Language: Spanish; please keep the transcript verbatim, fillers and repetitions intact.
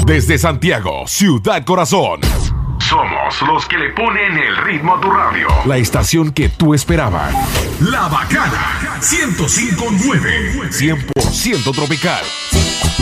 Desde Santiago, Ciudad Corazón. Somos los que le ponen el ritmo a tu radio. La estación que tú esperabas. La Bacana ciento cinco punto nueve. cien por ciento tropical.